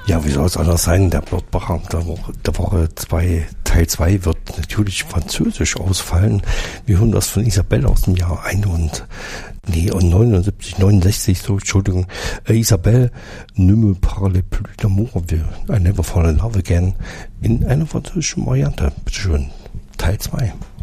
Ja, wie soll es anders sein? Der Blottbacher der Woche 2, Teil 2 wird natürlich französisch ausfallen. Wir hören das von Isabelle aus dem Jahr 69, so, Entschuldigung. Isabelle, ne me parle plus d'amour, I never fall in love again, in einer französischen Variante. Bitteschön, Teil 2.